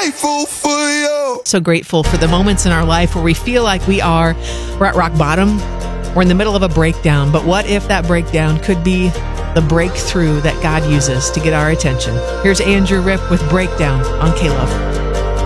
grateful for you. So grateful for the moments in our life where we feel like we're at rock bottom. We're in the middle of a breakdown. But what if that breakdown could be the breakthrough that God uses to get our attention? Here's Andrew Ripp with Breakdown on K-Love.